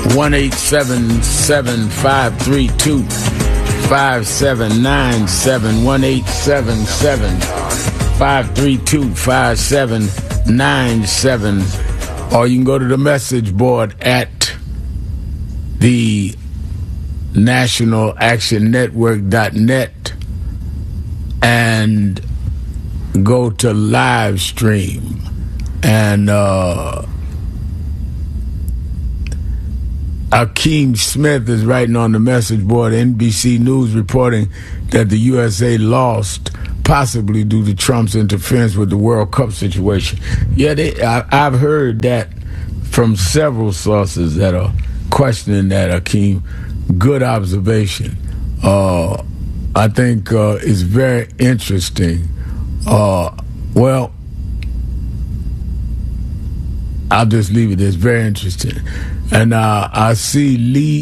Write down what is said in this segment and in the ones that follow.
1-877-532-5797, 1-877-532-5797, or you can go to the message board at the nationalactionnetwork.net and go to live stream. And Akeem Smith is writing on the message board, NBC News reporting that the USA lost, possibly due to Trump's interference with the World Cup situation. Yeah, I've heard that from several sources that are questioning that, Akeem. Good observation. I think it's very interesting. Well, I'll just leave it. It's very interesting. And I see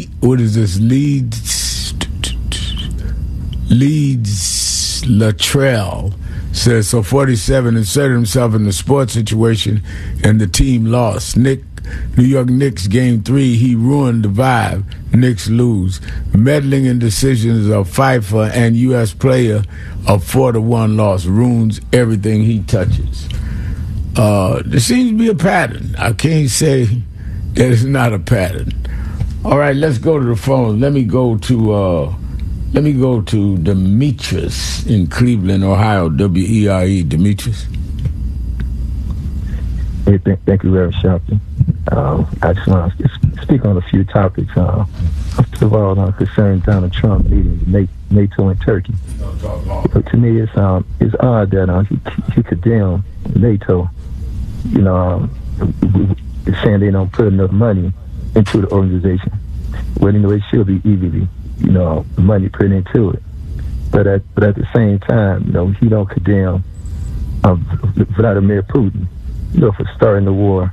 Leeds Latrell says, so 47 inserted himself in the sports situation and the team lost. New York Knicks game 3, he ruined the vibe. Knicks lose. Meddling in decisions of FIFA and U.S. player of 4-1 loss ruins everything he touches. There seems to be a pattern. I can't say that it's not a pattern. All right, let's go to the phone. Let me go to Demetrius in Cleveland, Ohio. WERE, Demetrius. Hey, thank you, Reverend Sharpton. I just want to speak on a few topics. First of all, concerning Donald Trump meeting NATO and Turkey. To me, it's odd that he condemned NATO. Saying they don't put enough money into the organization. Well, it should be easily, money put into it. But at the same time, he don't condemn Vladimir Putin, for starting the war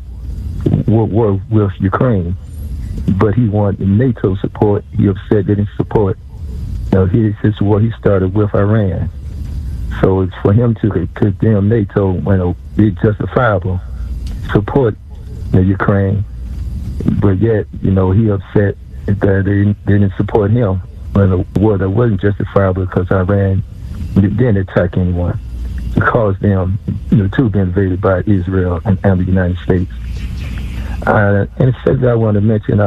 with Ukraine. But he wanted NATO support. He upset didn't support. His war he started with Iran. So it's for him to condemn NATO when it's justifiable support Ukraine, but yet he upset that they didn't support him when a war that wasn't justifiable because Iran didn't attack anyone. It caused them to be invaded by Israel and the United States. And it says I want to mention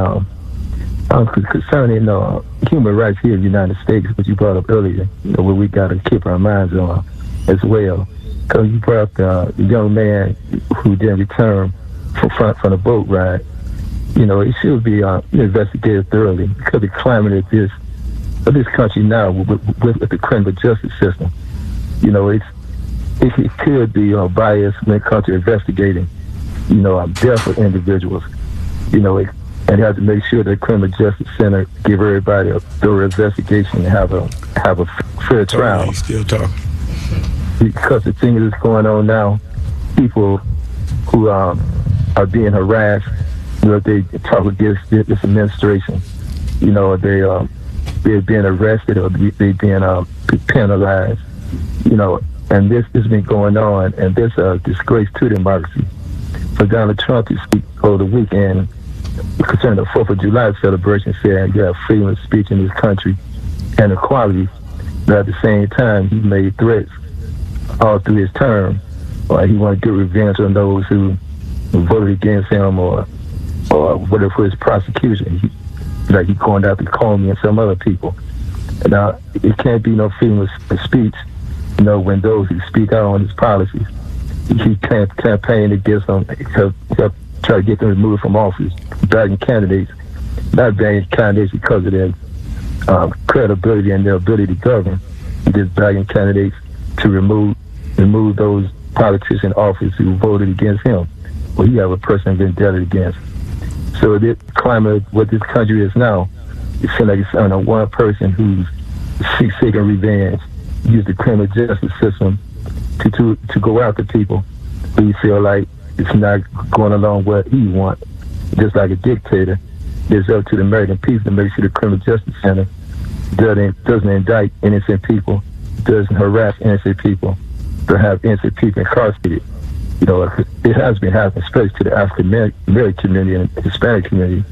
concerning human rights here in the United States, which you brought up earlier, where we got to keep our minds on as well. Because you brought up the young man who didn't return from the boat ride. It should be investigated thoroughly because the climate of this country now with the criminal justice system, it could be biased when it comes to investigating, death of individuals, and you have to make sure that the criminal justice center give everybody a thorough investigation and have a fair trial. Still talking. Because the thing that's going on now, people who are being harassed, they talk against this administration, they're being arrested or they're being penalized, and this has been going on, and this is a disgrace to democracy. For Donald Trump to speak over the weekend concerning the 4th of July celebration, saying you have freedom of speech in this country and equality, but at the same time, he made threats all through his term. He wanted to get revenge on those who voted against him or whatever for his prosecution. He going after Comey and some other people. Now, it can't be no freedom of speech, when those who speak out on his policies, he can't campaign against them. He'll try to get them removed from office, bagging candidates, not bagging candidates because of their credibility and their ability to govern, just bagging candidates to remove those politicians in office who voted against him. Well, he have a person vendetta against. So this climate, what this country is now, it seems like it's on one person who's seeking revenge, use the criminal justice system to go after people who you feel like it's not going along what he wants. Just like a dictator, it's up to the American people to make sure the criminal justice center doesn't indict innocent people, doesn't harass innocent people, to have innocent people incarcerated. It has been happening, especially to the African American community and the Hispanic community.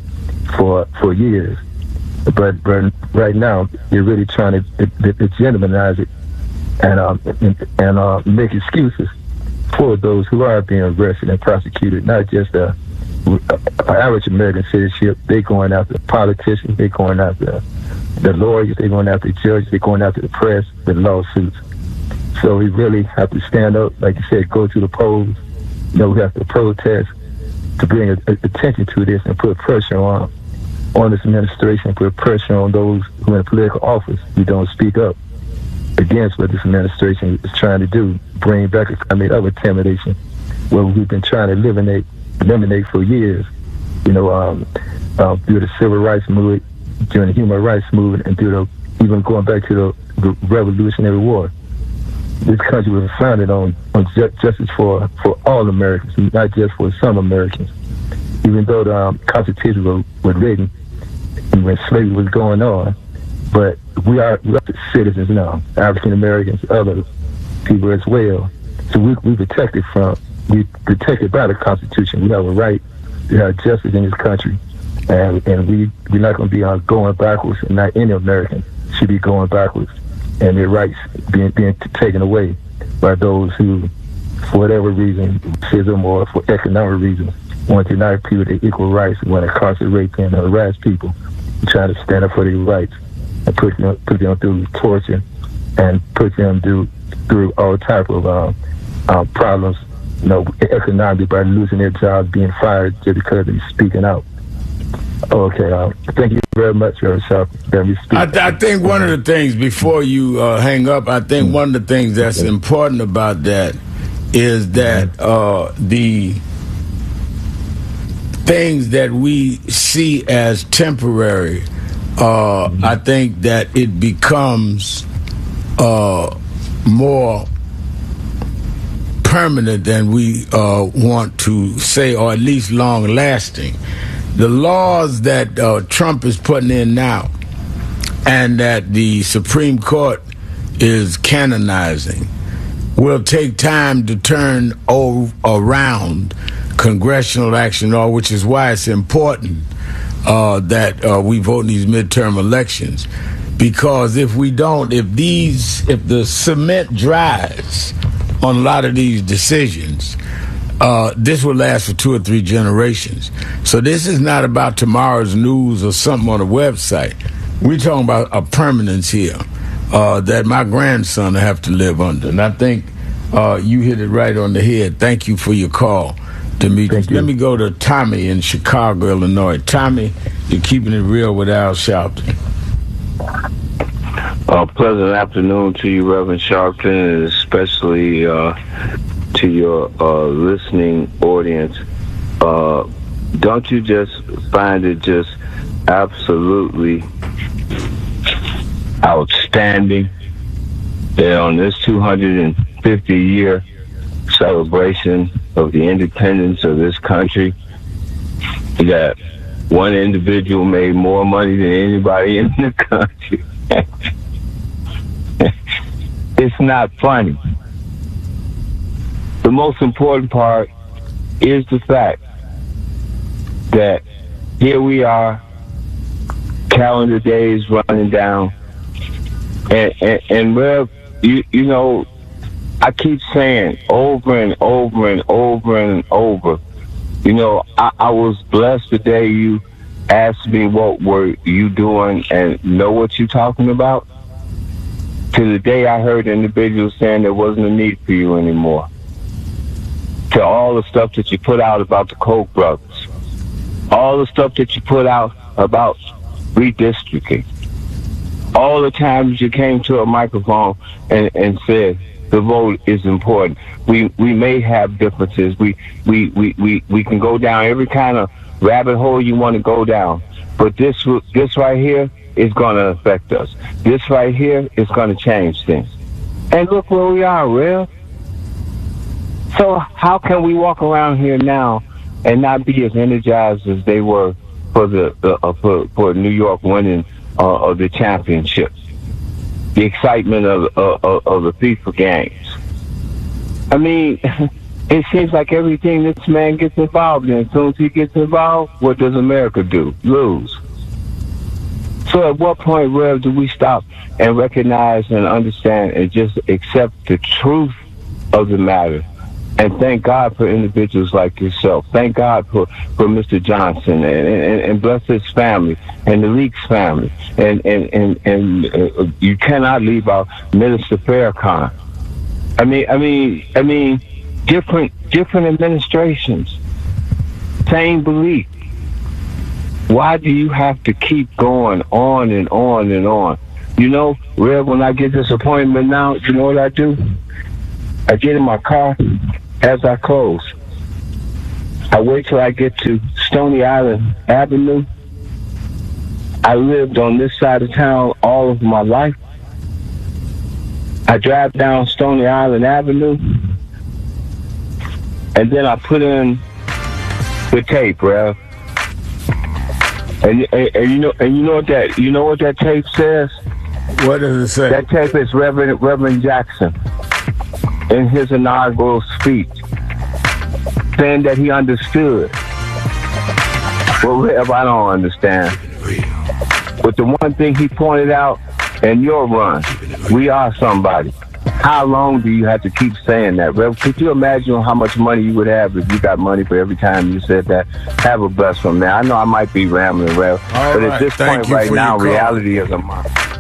for years. But right now, they're really trying to legitimize it and make excuses for those who are being arrested and prosecuted, not just average American citizenship. They're going after politicians, they're going after the lawyers, they're going after judges, they're going after the press with lawsuits. So we really have to stand up, like you said, go to the polls. We have to protest to bring attention to this and put pressure on this administration, put pressure on those who are in political office who don't speak up against what this administration is trying to do, bring back a climate of intimidation, where we've been trying to eliminate for years, through the civil rights movement, during the human rights movement, and even going back to the Revolutionary War. This country was founded on justice for all Americans, not just for some Americans. Even though the Constitution was written when slavery was going on, but we are citizens now, African Americans, other people as well. So we protected by the Constitution. We have a right to have justice in this country, and we're not going to be going backwards. And not any American should be going backwards, and their rights being taken away by those who, for whatever reason, racism or for economic reasons, want to deny people their equal rights, want to incarcerate them and harass people, trying to stand up for their rights, and put them through torture, and put them through all type of problems, economically, by losing their jobs, being fired just because they're speaking out. Okay, thank you very much, Sharp. I think one of the things, before you hang up, I think one of the things that's important about that is that the things that we see as temporary, I think that it becomes more permanent than we want to say, or at least long-lasting. The laws that Trump is putting in now and that the Supreme Court is canonizing will take time to turn around congressional action, which is why it's important that we vote in these midterm elections. Because if we don't, if the cement dries on a lot of these decisions, this will last for 2 or 3 generations. So this is not about tomorrow's news or something on a website. We're talking about a permanence here that my grandson will have to live under. And I think you hit it right on the head. Thank you for your call, Demetrius. Let me go to Tommy in Chicago, Illinois. Tommy, you're keeping it real with Al Sharpton. Pleasant afternoon to you, Reverend Sharpton, and especially to your listening audience. Don't you just find it just absolutely outstanding that on this 250-year celebration of the independence of this country, that one individual made more money than anybody in the country? It's not funny. The most important part is the fact that here we are, calendar days running down, and Rev, you know, I keep saying over and over and over and over, you know, I was blessed the day you asked me what were you doing and know what you're talking about, to the day I heard individuals saying there wasn't a need for you anymore, to all the stuff that you put out about the Koch brothers, all the stuff that you put out about redistricting, all the times you came to a microphone and said the vote is important. We may have differences. We can go down every kind of rabbit hole you want to go down, but this right here is going to affect us. This right here is going to change things. And look where we are, Rev. So how can we walk around here now and not be as energized as they were for New York winning of the championship, the excitement of the FIFA games? I mean, it seems like everything this man gets involved in, as soon as he gets involved, what does America do? Lose. So at what point, Rev, do we stop and recognize and understand and just accept the truth of the matter? And thank God for individuals like yourself. Thank God for Mr. Johnson and bless his family and the Leaks family. And you cannot leave out Minister Farrakhan. I mean, different administrations, same belief. Why do you have to keep going on and on and on? You know, Rev, when I get this appointment now, you know what I do? I get in my car. As I close, I wait till I get to Stony Island Avenue. I lived on this side of town all of my life. I drive down Stony Island Avenue, and then I put in the tape, Rev. And you know what that tape says? What does it say? That tape is Reverend Jackson in his inaugural speech, saying that he understood. Well, Rev, I don't understand. But the one thing he pointed out in your run, we are somebody. How long do you have to keep saying that, Rev? Could you imagine how much money you would have if you got money for every time you said that? Have a blessed one, man. I know I might be rambling, Rev, but at this point right now, reality is a monster.